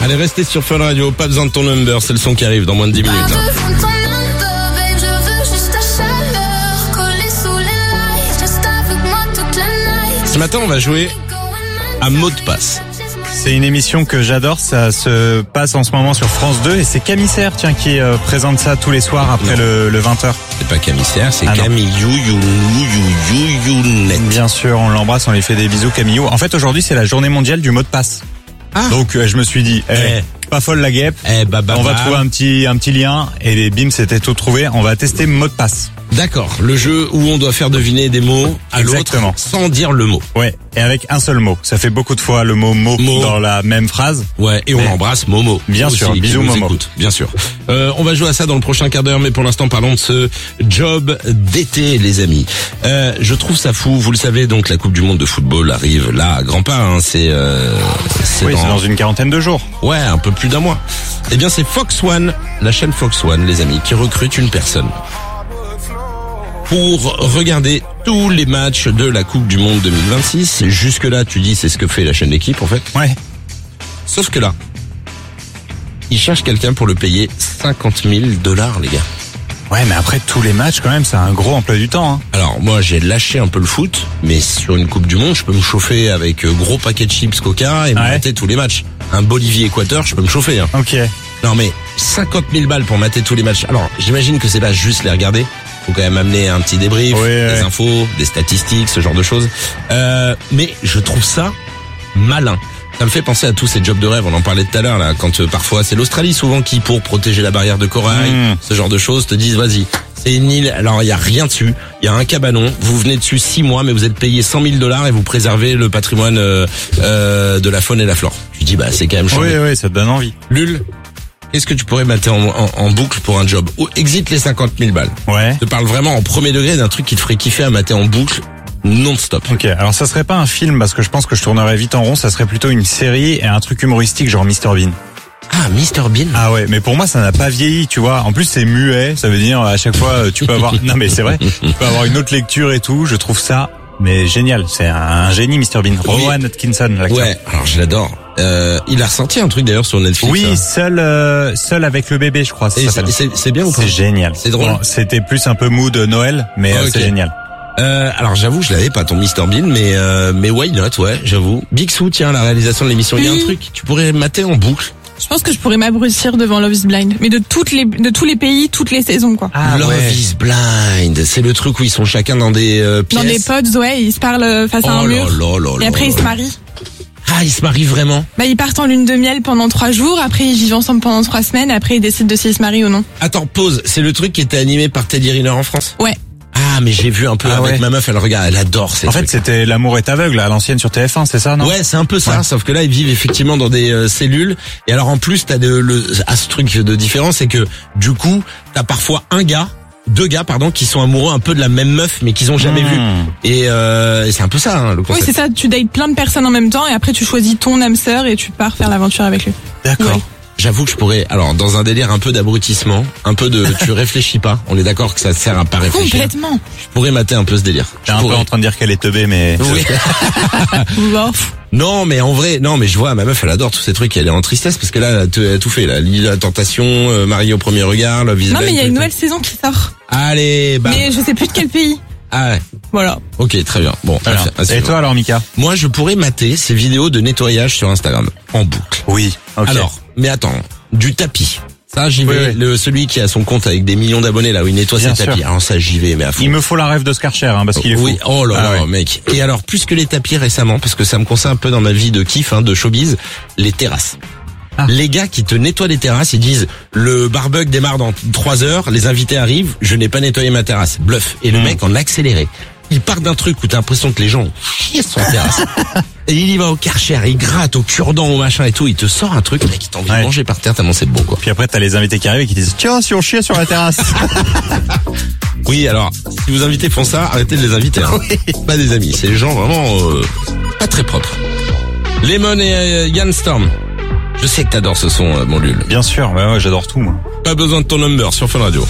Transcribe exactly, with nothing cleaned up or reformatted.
Allez, restez sur Fun Radio, pas besoin de ton number, c'est le son qui arrive dans moins de dix minutes. Là. Ce matin, on va jouer à mot de passe. C'est une émission que j'adore, ça se passe en ce moment sur France deux et c'est Camille Serre, tiens, qui euh, présente ça tous les soirs après le, le vingt heures. C'est pas Camille Serre, c'est ah Camille You, You, You, You, You, Net. Bien sûr, on l'embrasse, on lui fait des bisous, Camille You. En fait, aujourd'hui, c'est la journée mondiale du mot de passe. Ah. Donc, euh, je me suis dit, eh, eh. pas folle la guêpe, eh, bah, bah, on va bah. trouver un petit, un petit lien et bim, c'était tout trouvé. On va tester mot de passe. D'accord, le jeu où on doit faire deviner des mots à l'autre sans dire le mot. Ouais, et avec un seul mot. Ça fait beaucoup de fois le mot mot, mot. dans la même phrase. Ouais, et on mais... embrasse Momo. Bien aussi, sûr, bisous Momo. Écoute, bien sûr. Euh, on va jouer à ça dans le prochain quart d'heure, mais pour l'instant parlons de ce job d'été, les amis. Euh, je trouve ça fou, vous le savez, donc la Coupe du Monde de football arrive là à grands pas. Hein, c'est euh, c'est oui, dans... c'est dans une quarantaine de jours. Ouais, un peu plus d'un mois. Eh bien, c'est Fox One, la chaîne Fox One, les amis, qui recrute une personne pour regarder tous les matchs de la Coupe du Monde deux mille vingt-six. Jusque là, tu dis, c'est ce que fait la chaîne d'équipe, en fait. Ouais. Sauf que là, ils cherchent quelqu'un pour le payer cinquante mille dollars, les gars. Ouais, mais après, tous les matchs, quand même, c'est un gros emploi du temps, hein. Alors, moi, j'ai lâché un peu le foot, mais sur une Coupe du Monde, je peux me chauffer avec gros paquet de chips Coca et me ouais. mater tous les matchs. Un Bolivie-Équateur, je peux me chauffer, hein. Ok. Non, mais cinquante mille balles pour mater tous les matchs. Alors, j'imagine que c'est pas juste les regarder. Faut quand même amener un petit débrief, oui, des ouais. infos, des statistiques, ce genre de choses. Euh, mais je trouve ça malin. Ça me fait penser à tous ces jobs de rêve, on en parlait tout à l'heure là, quand euh, parfois c'est l'Australie souvent qui, pour protéger la barrière de corail, mmh. ce genre de choses, te disent vas-y, c'est une île, alors il y a rien dessus, il y a un cabanon, vous venez dessus six mois, mais vous êtes payé cent mille dollars et vous préservez le patrimoine euh, euh, de la faune et la flore. Je dis bah c'est quand même chouette. Oui, oui, ça te donne envie. Lul, qu'est-ce que tu pourrais mettre en, en, en boucle pour un job? Ou exit les cinquante mille balles. Ouais. Je te parle vraiment en premier degré d'un truc qui te ferait kiffer à mater en boucle non-stop. Ok, alors ça serait pas un film parce que je pense que je tournerais vite en rond, ça serait plutôt une série et un truc humoristique genre mister Bean. Ah, mister Bean. Ah ouais, mais pour moi ça n'a pas vieilli, tu vois. En plus c'est muet, ça veut dire à chaque fois tu peux avoir... non mais c'est vrai, tu peux avoir une autre lecture et tout, je trouve ça... mais génial, c'est un, un génie mister Bean. Oui. Rowan Atkinson, l'acteur. Ouais, alors je l'adore. Euh, il a ressorti un truc d'ailleurs sur Netflix. Oui, hein. seul euh, seul avec le bébé, je crois. Et c'est, c'est, c'est bien ou pas? C'est génial. C'est drôle. Bon, c'était plus un peu mood Noël, mais oh, okay. c'est génial. Euh, alors j'avoue, je l'avais pas ton mister Bean, mais euh, mais why not, ouais, j'avoue. Big Sue, tiens, la réalisation de l'émission, il y a un truc, tu pourrais mater en boucle. Je pense que je pourrais m'abrutir devant Love is Blind, mais de toutes les de tous les pays, toutes les saisons quoi. Ah, Love ouais. is Blind, c'est le truc où ils sont chacun dans des euh, pièces. Dans des pods, ouais, ils se parlent face oh à un là mur. Là là et après là ils là. se marient. Ah, ils se marient vraiment? Bah ils partent en lune de miel pendant trois jours, après ils vivent ensemble pendant trois semaines, après ils décident de s'ils se marient ou non. Attends, pause, c'est le truc qui était animé par Teddy Riner en France? Ouais. Ah, mais j'ai vu un peu ah avec ouais. ma meuf, elle regarde, elle adore ces En trucs. fait, c'était L'amour est aveugle à l'ancienne sur T F un, c'est ça, non? Ouais, c'est un peu ça, ouais. Sauf que là, ils vivent effectivement dans des euh, cellules. Et alors, en plus, t'as de, le, à ce truc de différence, c'est que, du coup, t'as parfois un gars, deux gars, pardon, qui sont amoureux un peu de la même meuf, mais qu'ils ont jamais mmh. vu. Et, euh, et c'est un peu ça, hein, le concept. Oui, c'est ça, tu dates plein de personnes en même temps, et après tu choisis ton âme sœur et tu pars faire l'aventure avec lui. D'accord. Ouais. J'avoue que je pourrais, alors, dans un délire un peu d'abrutissement, un peu de, tu réfléchis pas. On est d'accord que ça sert à pas réfléchir. Complètement. Je pourrais mater un peu ce délire. T'es un pourrais. peu en train de dire qu'elle est teubée, mais... Oui. Bon. Non, mais en vrai, non, mais je vois, ma meuf, elle adore tous ces trucs, elle est en tristesse, parce que là, elle a tout, elle a tout fait, là. L'île de la tentation, euh, Marié au premier regard, Love is Blind. Non, mais il y a une nouvelle saison qui sort. Allez, bah. Mais je sais plus de quel pays. Ah ouais. Voilà. Ok, très bien. Bon, Alors, affaire, et toi alors, Mika? Moi, je pourrais mater ces vidéos de nettoyage sur Instagram, en boucle. Oui. Okay. Alors, mais attends, du tapis. Ça, j'y vais. Oui, oui. Le, celui qui a son compte avec des millions d'abonnés, là, où il nettoie Bien ses sûr. tapis. Alors ça, j'y vais, mais à fond. Il me faut la rêve d'Oscar Cher, hein, parce qu'il est fou. Oui, oh là ah là, ouais. mec. Et alors, plus que les tapis récemment, parce que ça me concerne un peu dans ma vie de kiff, hein, de showbiz, les terrasses. Ah. Les gars qui te nettoient les terrasses, ils disent le barbecue démarre dans trois heures, les invités arrivent, je n'ai pas nettoyé ma terrasse. Bluff. Et le mmh. mec en accéléré. Il part d'un truc où t'as l'impression que les gens chient sur la terrasse. Et il y va au Karcher, il gratte au cure-dent, au machin et tout, il te sort un truc, mec, il t'a envie ouais. de manger par terre tellement c'est bon, quoi. Puis après, t'as les invités qui arrivent et qui disent, tiens, si on chiait sur la terrasse. Oui, alors, si vos invités font ça, arrêtez de les inviter, hein. Oui. Pas des amis, c'est des gens vraiment, euh, pas très propres. Lemon et euh, Yann Storm. Je sais que t'adores ce son, euh, mon Lul. Bien sûr, ouais, ouais, j'adore tout, moi. Pas besoin de ton number sur Fun Radio.